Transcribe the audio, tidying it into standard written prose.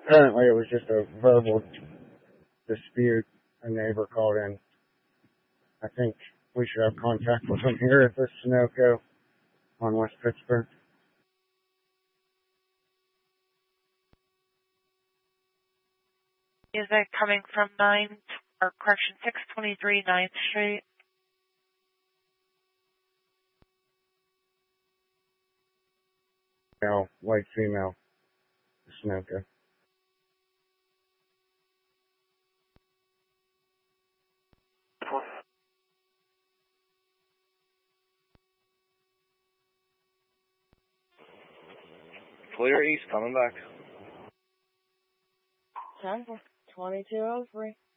Apparently it was just a verbal dispute. A neighbor called in. I think we should have contact with them here at the Sunoco on West Pittsburgh. Is that coming from 623 9th Street? Male, white female, Sunoco. Clear East coming back. 10-2203.